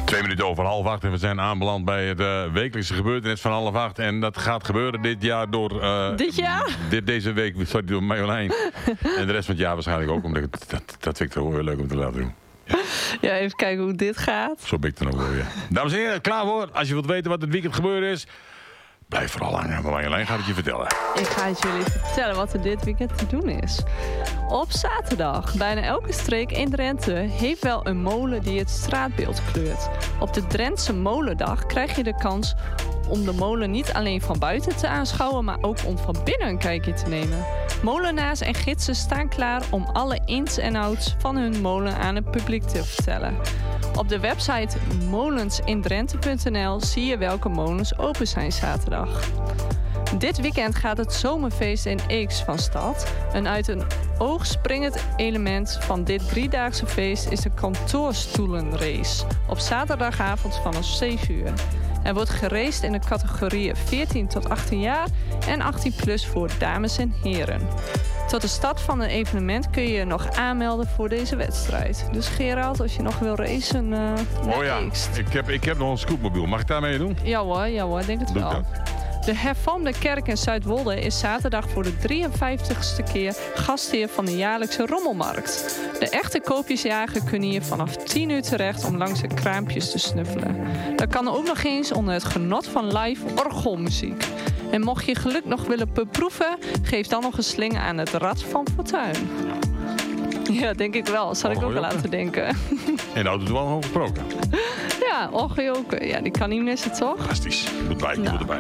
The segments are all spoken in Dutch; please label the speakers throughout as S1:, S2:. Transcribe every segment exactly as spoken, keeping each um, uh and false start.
S1: Twee minuten over half acht en we zijn aanbeland bij het uh, wekelijkse gebeurtenis van half acht. En dat gaat gebeuren dit jaar door... Uh,
S2: dit jaar?
S1: Dit, deze week, sorry, door Marjolein. En de rest van het jaar waarschijnlijk ook, omdat ik, dat, dat vind ik toch wel heel leuk om te laten doen.
S2: Ja. Ja, even kijken hoe dit gaat.
S1: Zo ben ik dan ook wel, ja. Dames en heren, klaar voor. Als je wilt weten wat dit weekend gebeurd is, blijf vooral hangen. Maar Marjolein gaat het je vertellen.
S2: Ik ga het jullie vertellen wat er dit weekend te doen is. Op zaterdag, bijna elke streek in Drenthe heeft wel een molen die het straatbeeld kleurt. Op de Drentse Molendag krijg je de kans om de molen niet alleen van buiten te aanschouwen, maar ook om van binnen een kijkje te nemen. Molenaars en gidsen staan klaar om alle ins en outs van hun molen aan het publiek te vertellen. Op de website molensindrenthe punt n l zie je welke molens open zijn zaterdag. Dit weekend gaat het zomerfeest in Eeks van start. Een uit een oog springend element van dit driedaagse feest is de kantoorstoelenrace. Op zaterdagavond vanaf zeven uur. Er wordt geraced in de categorieën veertien tot achttien jaar en achttien plus voor dames en heren. Tot de start van het evenement kun je je nog aanmelden voor deze wedstrijd. Dus Gerald, als je nog wil racen, uh,
S1: oh ja, ik heb, ik heb nog een scootmobiel. Mag ik daarmee doen?
S2: Ja hoor, ja hoor, denk het
S1: Doe
S2: wel.
S1: dat.
S2: De hervormde kerk in Zuidwolde is zaterdag voor de drieënvijftigste keer gastheer van de jaarlijkse rommelmarkt. De echte koopjesjager kunnen hier vanaf tien uur terecht om langs de kraampjes te snuffelen. Dat kan ook nog eens onder het genot van live orgelmuziek. En mocht je geluk nog willen beproeven, geef dan nog een sling aan het Rad van Fortuin. Ja, denk ik wel. Dat zal ik ook wel aan te denken.
S1: En de auto is wel over gesproken.
S2: Ja, orgeljoken. Ja, die kan niet missen, toch?
S1: Fantastisch. Moet bij,
S2: nou.
S1: moet erbij.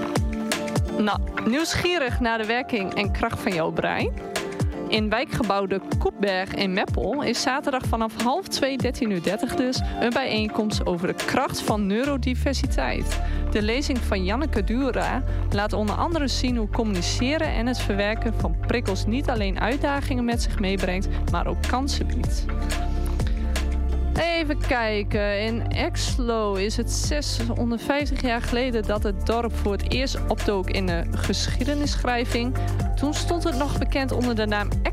S2: Nou, nieuwsgierig naar de werking en kracht van jouw brein? In wijkgebouw de Koepberg in Meppel is zaterdag vanaf half twee, dertien uur dertig dus, een bijeenkomst over de kracht van neurodiversiteit. De lezing van Janneke Dura laat onder andere zien hoe communiceren en het verwerken van prikkels niet alleen uitdagingen met zich meebrengt, maar ook kansen biedt. Even kijken. In Exlo is het zeshonderdvijftig jaar geleden dat het dorp voor het eerst opdook in de geschiedenisschrijving. Toen stond het nog bekend onder de naam